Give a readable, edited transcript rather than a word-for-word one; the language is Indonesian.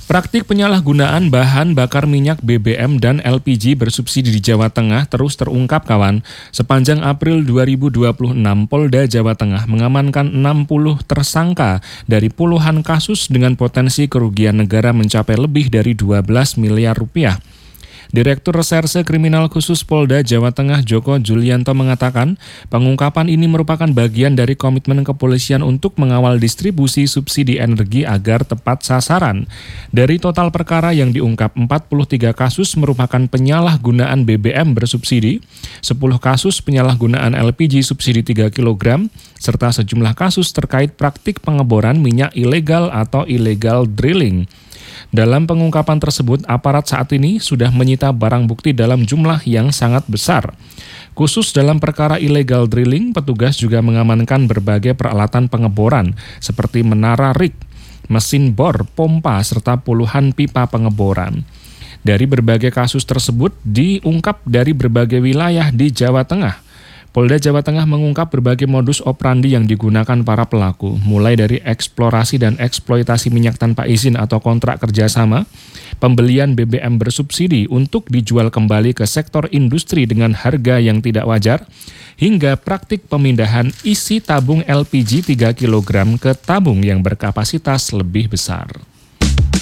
Praktik penyalahgunaan bahan bakar minyak BBM dan LPG bersubsidi di Jawa Tengah terus terungkap kawan. Sepanjang April 2026, Polda Jawa Tengah mengamankan 60 tersangka dari puluhan kasus dengan potensi kerugian negara mencapai lebih dari 12 miliar rupiah. Direktur Reserse Kriminal Khusus Polda Jawa Tengah Joko Julianto mengatakan pengungkapan ini merupakan bagian dari komitmen kepolisian untuk mengawal distribusi subsidi energi agar tepat sasaran. Dari total perkara yang diungkap, 43 kasus merupakan penyalahgunaan BBM bersubsidi, 10 kasus penyalahgunaan LPG subsidi 3 kg, serta sejumlah kasus terkait praktik pengeboran minyak ilegal atau illegal drilling. Dalam pengungkapan tersebut, aparat saat ini sudah menyita barang bukti dalam jumlah yang sangat besar. Khusus dalam perkara illegal drilling, petugas juga mengamankan berbagai peralatan pengeboran seperti menara rig, mesin bor, pompa, serta puluhan pipa pengeboran. Dari berbagai kasus tersebut diungkap dari berbagai wilayah di Jawa Tengah. Polda Jawa Tengah mengungkap berbagai modus operandi yang digunakan para pelaku, mulai dari eksplorasi dan eksploitasi minyak tanpa izin atau kontrak kerjasama, pembelian BBM bersubsidi untuk dijual kembali ke sektor industri dengan harga yang tidak wajar, hingga praktik pemindahan isi tabung LPG 3 kg ke tabung yang berkapasitas lebih besar.